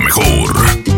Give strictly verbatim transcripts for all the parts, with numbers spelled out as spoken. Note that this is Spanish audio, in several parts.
mejor.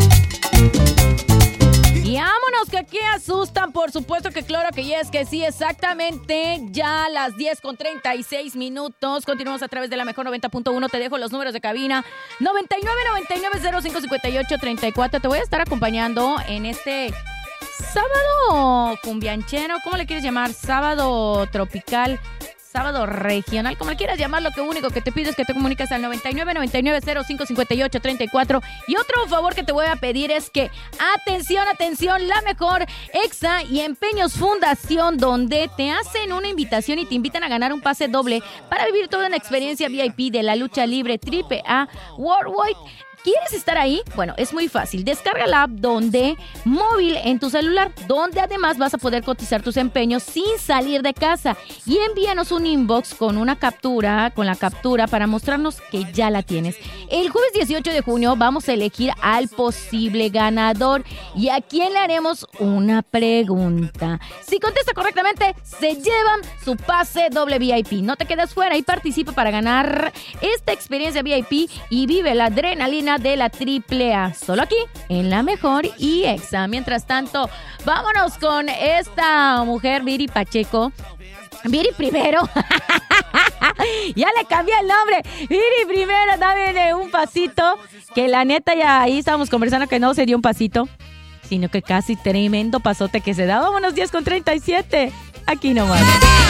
Y vámonos, que aquí asustan, por supuesto que claro que yes, que sí, exactamente, ya a las diez con treinta y seis minutos, continuamos a través de la mejor noventa punto uno, te dejo los números de cabina, noventa y nueve, noventa y nueve, cero cinco, cincuenta y ocho, treinta y cuatro, te voy a estar acompañando en este sábado cumbianchero, ¿cómo le quieres llamar? Sábado tropical, sábado regional, como le quieras llamar, lo que único que te pido es que te comuniques al noventa y nueve, noventa y nueve, cero cinco, cincuenta y ocho, treinta y cuatro. Y otro favor que te voy a pedir es que, atención, atención, la mejor Exa y Empeños Fundación, donde te hacen una invitación y te invitan a ganar un pase doble para vivir toda una experiencia V I P de la lucha libre triple A Worldwide. ¿Quieres estar ahí? Bueno, es muy fácil. Descarga la app donde móvil en tu celular, donde además vas a poder cotizar tus empeños sin salir de casa. Y envíanos un inbox con una captura, con la captura para mostrarnos que ya la tienes. El jueves dieciocho de junio vamos a elegir al posible ganador y a quién le haremos una pregunta. Si contesta correctamente, se llevan su pase doble V I P. No te quedes fuera y participa para ganar esta experiencia V I P y vive la adrenalina de la triple A, solo aquí en La Mejor y Exa. Mientras tanto, vámonos con esta mujer, Viri Pacheco. Viri primero. Ya le cambié el nombre. Viri primero, dame un pasito. Que la neta ya ahí estábamos conversando que no se dio un pasito, sino que casi tremendo pasote que se da. Vámonos, diez con treinta y siete. Aquí nomás.